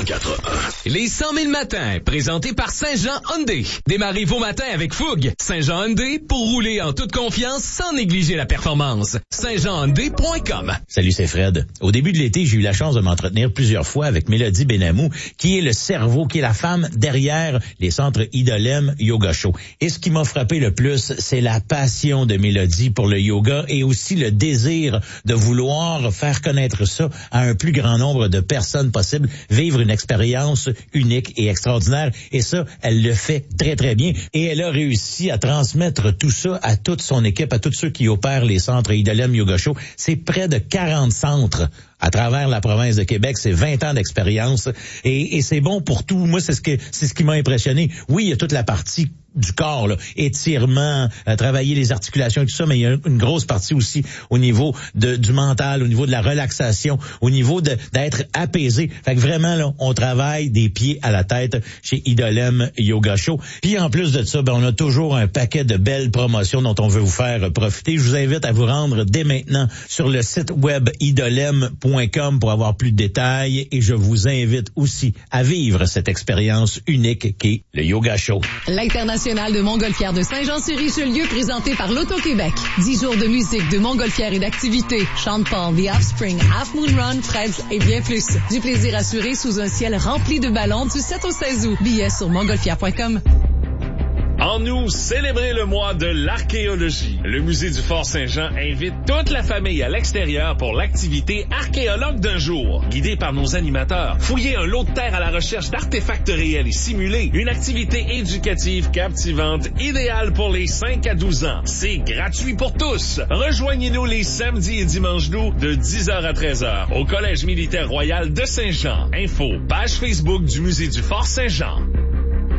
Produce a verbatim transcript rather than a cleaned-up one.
quatre un. Les cent mille matins, présentés par Saint-Jean Hyundai. Démarrez vos matins avec fougue. Saint-Jean Hyundai, pour rouler en toute confiance sans négliger la performance. saint jean hyundai point com. Salut, c'est Fred. Au début de l'été, j'ai eu la chance de m'entretenir plusieurs fois avec Mélodie Benamou, qui est le cerveau, qui est la femme derrière les centres Idolem Yoga Show. Et ce qui m'a frappé le plus, c'est la passion de Mélodie pour le yoga et aussi le désir de vouloir faire connaître ça à un plus grand nombre de personnes possible, vivre une expérience unique et extraordinaire. Et ça, elle le fait très, très bien. Et elle a réussi à transmettre tout ça à toute son équipe, à tous ceux qui opèrent les centres Idolem Yoga Show. C'est près de quarante centres à travers la province de Québec. C'est vingt ans d'expérience. Et, et c'est bon pour tout. Moi, c'est ce que c'est ce qui m'a impressionné. Oui, il y a toute la partie du corps, là, étirement, euh, travailler les articulations et tout ça, mais il y a une grosse partie aussi au niveau de, du mental, au niveau de la relaxation, au niveau de d'être apaisé. Fait que vraiment, là, on travaille des pieds à la tête chez Idolem Yoga Show. Puis en plus de ça, ben, on a toujours un paquet de belles promotions dont on veut vous faire profiter. Je vous invite à vous rendre dès maintenant sur le site web idolem point com pour avoir plus de détails, et je vous invite aussi à vivre cette expérience unique qu'est le Yoga Show. L'International de Montgolfière de Saint-Jean-sur-Richelieu, présenté par l'Auto-Québec. Dix jours de musique, de montgolfière et d'activités. Sean Paul, The Offspring, Half Moon Run, Freds et bien plus. Du plaisir assuré sous un ciel rempli de ballons du sept au seize août. Billets sur montgolfière point com. En nous, célébrez le mois de l'archéologie. Le musée du Fort-Saint-Jean invite toute la famille à l'extérieur pour l'activité archéologue d'un jour. Guidé par nos animateurs, fouillez un lot de terre à la recherche d'artefacts réels et simulés. Une activité éducative captivante, idéale pour les cinq à douze ans. C'est gratuit pour tous. Rejoignez-nous les samedis et dimanches d'août de dix heures à treize heures au Collège militaire royal de Saint-Jean. Info, page Facebook du musée du Fort-Saint-Jean.